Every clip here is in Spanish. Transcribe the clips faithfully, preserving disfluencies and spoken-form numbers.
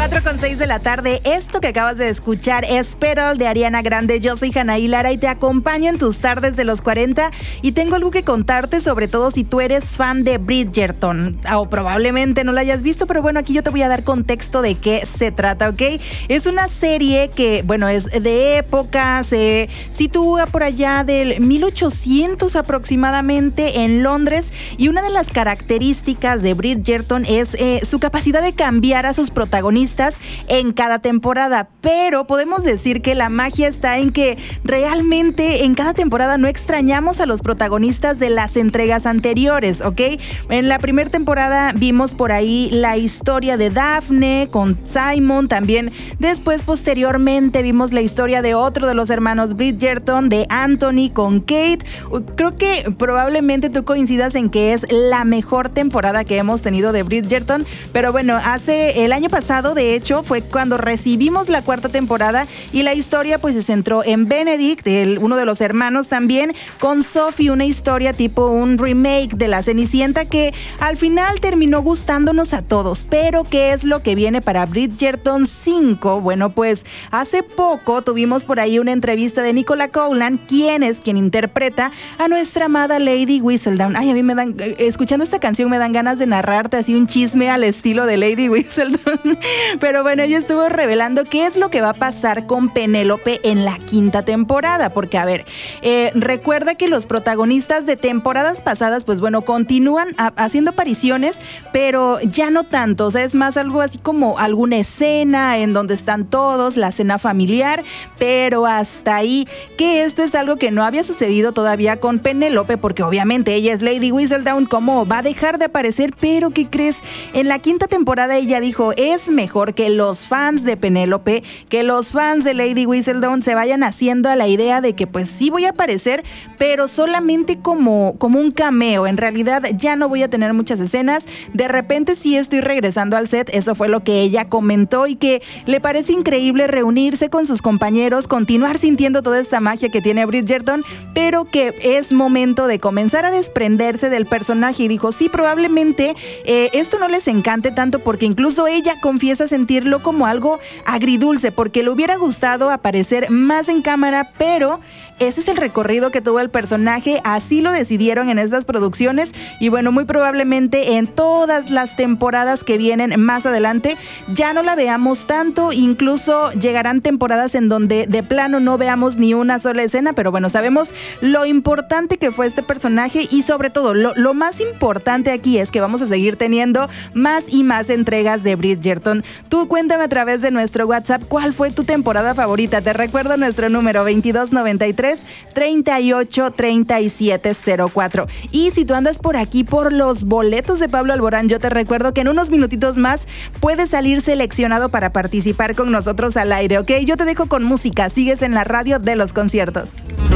cuatro con seis de la tarde. Esto que acabas de escuchar es Pearl de Ariana Grande. Yo soy Hanaí Lara y te acompaño en tus tardes de los cuarenta y tengo algo que contarte, sobre todo si tú eres fan de Bridgerton o probablemente no la hayas visto, pero bueno, aquí yo te voy a dar contexto de qué se trata, ¿ok? Es una serie que, bueno, es de época, se sitúa por allá del mil ochocientos aproximadamente en Londres, y una de las características de Bridgerton es eh, su capacidad de cambiar a sus protagonistas en cada temporada, pero podemos decir que la magia está en que realmente en cada temporada no extrañamos a los protagonistas de las entregas anteriores, ¿ok? En la primera temporada vimos por ahí la historia de Daphne con Simon, también después posteriormente vimos la historia de otro de los hermanos Bridgerton, de Anthony con Kate. Creo que probablemente tú coincidas en que es la mejor temporada que hemos tenido de Bridgerton, pero bueno, hace el año pasado, de hecho, fue cuando recibimos la cuarta temporada y la historia pues se centró en Benedict, el, uno de los hermanos también, con Sophie, una historia tipo un remake de La Cenicienta que al final terminó gustándonos a todos. Pero ¿qué es lo que viene para Bridgerton cinco? Bueno, pues hace poco tuvimos por ahí una entrevista de Nicola Coughlan, quien es quien interpreta a nuestra amada Lady Whistledown. Ay, a mí me dan, escuchando esta canción me dan ganas de narrarte así un chisme al estilo de Lady Whistledown. Pero bueno, ella estuvo revelando qué es lo que va a pasar con Penélope en la quinta temporada, porque a ver, eh, recuerda que los protagonistas de temporadas pasadas, pues bueno, continúan a, haciendo apariciones, pero ya no tanto, o sea, es más algo así como alguna escena en donde están todos, la cena familiar, pero hasta ahí, que esto es algo que no había sucedido todavía con Penélope, porque obviamente ella es Lady Whistledown, ¿cómo va a dejar de aparecer? Pero ¿qué crees? En la quinta temporada ella dijo, es mejor que los fans de Penélope, que los fans de Lady Whistledown se vayan haciendo a la idea de que pues sí voy a aparecer, pero solamente como, como un cameo. En realidad ya no voy a tener muchas escenas, de repente sí estoy regresando al set. Eso fue lo que ella comentó, y que le parece increíble reunirse con sus compañeros, continuar sintiendo toda esta magia que tiene Bridgerton, pero que es momento de comenzar a desprenderse del personaje. Y dijo, sí, probablemente eh, esto no les encante tanto, porque incluso ella confiesa sentirlo como algo agridulce, porque le hubiera gustado aparecer más en cámara, pero ese es el recorrido que tuvo el personaje, así lo decidieron en estas producciones, y bueno, muy probablemente en todas las temporadas que vienen más adelante ya no la veamos tanto, incluso llegarán temporadas en donde de plano no veamos ni una sola escena, pero bueno, sabemos lo importante que fue este personaje, y sobre todo lo, lo más importante aquí es que vamos a seguir teniendo más y más entregas de Bridgerton. Tú cuéntame a través de nuestro WhatsApp cuál fue tu temporada favorita. Te recuerdo nuestro número veintidós noventa y tres treinta y ocho treinta y siete cero cuatro. Y si tú andas por aquí por los boletos de Pablo Alborán, yo te recuerdo que en unos minutitos más puedes salir seleccionado para participar con nosotros al aire, ¿ok? Yo te dejo con música, sigues en la radio de los conciertos.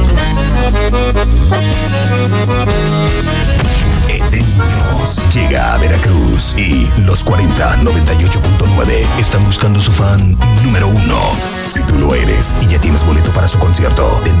Edeños llega a Veracruz y los cuarenta noventa y ocho punto nueve están buscando su fan número uno. Si tú lo eres y ya tienes boleto para su concierto, tendrás